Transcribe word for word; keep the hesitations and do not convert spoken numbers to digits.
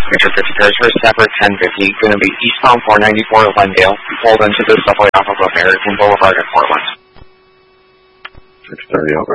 Richard fifty pairs for Stafford ten fifty, going to be eastbound four ninety-four Glendale, pulled into the subway off of American Boulevard at Portland. six thirty over.